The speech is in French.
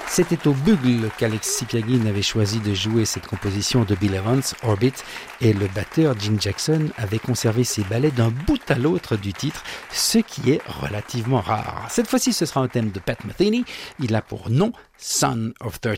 C'était au bugle qu'Alexis Piagin avait choisi de jouer cette composition de Bill Evans, Orbit, et le batteur Gene Jackson avait conservé ses ballets d'un bout à l'autre du titre, ce qui est relativement rare. Cette fois-ci, ce sera un thème de Pat Metheny. Il a pour nom Son of 13.